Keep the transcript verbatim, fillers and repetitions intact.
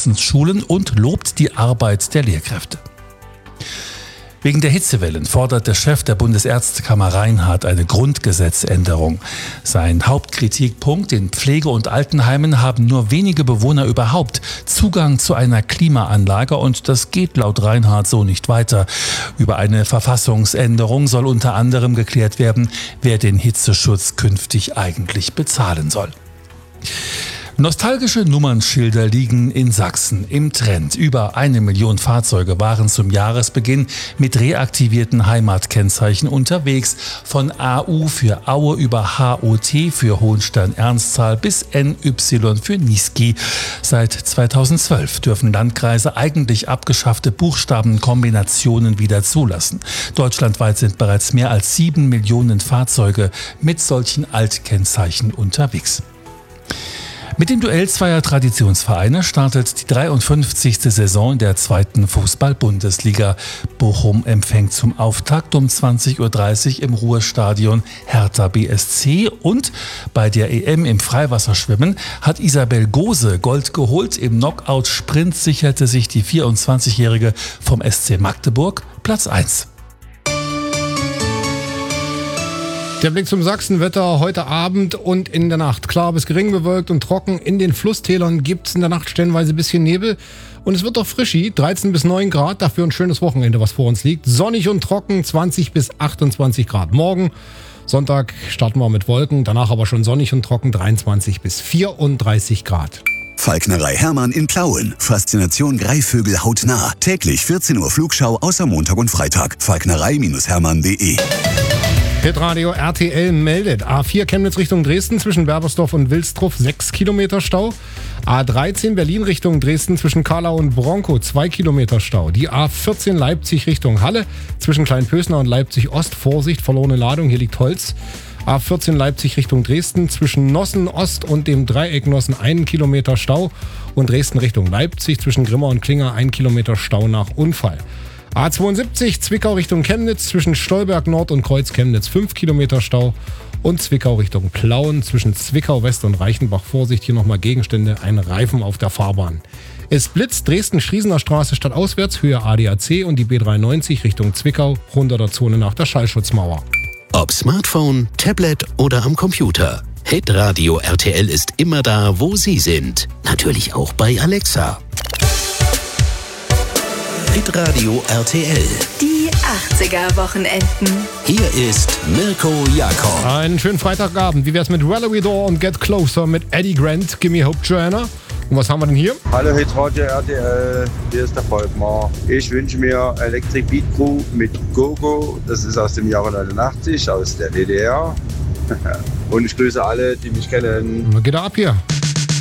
Sachsens Schulen und lobt die Arbeit der Lehrkräfte. Wegen der Hitzewellen fordert der Chef der Bundesärztekammer Reinhardt eine Grundgesetzänderung. Sein Hauptkritikpunkt: in Pflege- und Altenheimen haben nur wenige Bewohner überhaupt Zugang zu einer Klimaanlage und das geht laut Reinhardt so nicht weiter. Über eine Verfassungsänderung soll unter anderem geklärt werden, wer den Hitzeschutz künftig eigentlich bezahlen soll. Nostalgische Nummernschilder liegen in Sachsen im Trend. Über eine Million Fahrzeuge waren zum Jahresbeginn mit reaktivierten Heimatkennzeichen unterwegs. Von A U für Aue über H O T für Hohenstein-Ernsthal bis N Y für Niesky. Seit zweitausendzwölf dürfen Landkreise eigentlich abgeschaffte Buchstabenkombinationen wieder zulassen. Deutschlandweit sind bereits mehr als sieben Millionen Fahrzeuge mit solchen Altkennzeichen unterwegs. Mit dem Duell zweier Traditionsvereine startet die dreiundfünfzigste Saison der zweiten Fußball-Bundesliga. Bochum empfängt zum Auftakt um zwanzig Uhr dreißig im Ruhrstadion Hertha B S C und bei der E M im Freiwasserschwimmen hat Isabel Gose Gold geholt. Im Knockout-Sprint sicherte sich die vierundzwanzigjährige vom S C Magdeburg Platz eins. Der Blick zum Sachsenwetter heute Abend und in der Nacht. Klar bis gering bewölkt und trocken. In den Flusstälern gibt es in der Nacht stellenweise ein bisschen Nebel. Und es wird doch frischi, dreizehn bis neun Grad. Dafür ein schönes Wochenende, was vor uns liegt. Sonnig und trocken, zwanzig bis achtundzwanzig Grad. Morgen, Sonntag, starten wir mit Wolken. Danach aber schon sonnig und trocken, dreiundzwanzig bis vierunddreißig Grad. Falknerei Hermann in Plauen. Faszination Greifvögel hautnah. Täglich vierzehn Uhr Flugschau außer Montag und Freitag. falknerei Hermann punkt de. Hitradio R T L meldet: A vier Chemnitz Richtung Dresden zwischen Berbersdorf und Wilsdruff sechs Kilometer Stau. A dreizehn Berlin Richtung Dresden zwischen Karlau und Bronkow zwei Kilometer Stau. Die A vierzehn Leipzig Richtung Halle zwischen Kleinpösner und Leipzig Ost. Vorsicht, verlorene Ladung, hier liegt Holz. A vierzehn Leipzig Richtung Dresden zwischen Nossen Ost und dem Dreieck Nossen einen Kilometer Stau. Und Dresden Richtung Leipzig zwischen Grimma und Klinger ein Kilometer Stau nach Unfall. A zweiundsiebzig Zwickau Richtung Chemnitz zwischen Stolberg Nord und Kreuz Chemnitz fünf Kilometer Stau. Und Zwickau Richtung Plauen zwischen Zwickau West und Reichenbach. Vorsicht, hier nochmal Gegenstände, ein Reifen auf der Fahrbahn. Es blitzt Dresden-Schriesener Straße stadtauswärts, Höhe A D A C und die B dreiundneunzig Richtung Zwickau, hunderter Zone nach der Schallschutzmauer. Ob Smartphone, Tablet oder am Computer. Hitradio R T L ist immer da, wo Sie sind. Natürlich auch bei Alexa. Hitradio R T L. Die achtziger-Wochenenden. Hier ist Mirko Jakob. Einen schönen Freitagabend. Wie wär's mit Valerie Door und Get Closer mit Eddie Grant, Gimme Hope Joanna? Und was haben wir denn hier? Hallo Hitradio R T L, hier ist der Volkmar. Ich wünsche mir Electric Beat Crew mit Go-Go. Das ist aus dem Jahre neunundachtzig, aus der D D R. Und ich grüße alle, die mich kennen. Geht er ab hier.